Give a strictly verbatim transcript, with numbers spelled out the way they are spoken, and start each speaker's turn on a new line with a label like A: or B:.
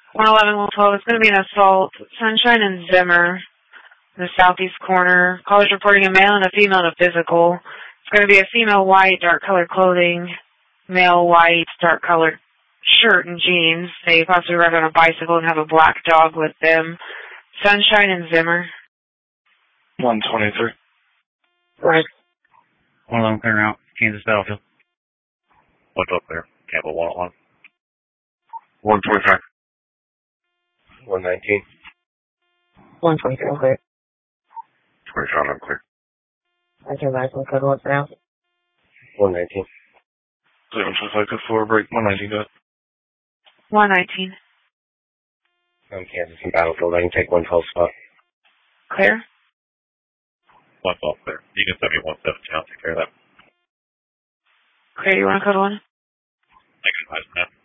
A: one eleven, one twelve, it's going to be an assault. Sunshine and Zimmer, in the southeast corner. Caller's reporting a male and a female in a physical. It's going to be a female white, dark colored clothing, male white, dark colored shirt and jeans. They possibly ride on a bicycle and have a black dog with them. Sunshine and Zimmer.
B: one twenty-three.
A: Right.
C: one eleven clear out, Kansas Battlefield.
D: one twelve clear, Campbell one oh one.
B: one twenty-five.
D: one nineteen.
E: one twenty-three, clear.
B: twenty-five, I'm clear.
E: I can back on code one for now.
D: one nineteen.
B: seven twenty-five, code four, break, one nineteen, go ahead.
A: one nineteen.
D: I'm Kansas and Battlefield. I can take one twelve spot.
A: Clear.
D: one twelve clear. You can send me one seventeen. I'll take care of that.
A: Clear, you want to code one?
D: Thanks, man.